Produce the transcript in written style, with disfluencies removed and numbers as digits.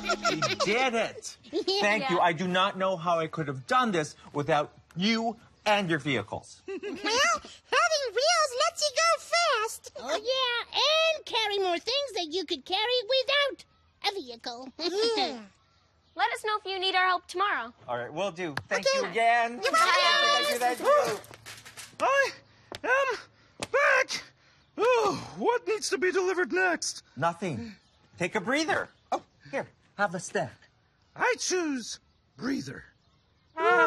We did it. Thank you. I do not know how I could have done this without you and your vehicles. Well, having wheels lets you go fast. Oh, yeah, and carry more things that you could carry without a vehicle. Yeah. Let us know if you need our help tomorrow. All right, will do. Thank you again. You're welcome. Thank you. I am back! Oh, what needs to be delivered next? Nothing. Take a breather. Oh, here, have a snack. I choose breather.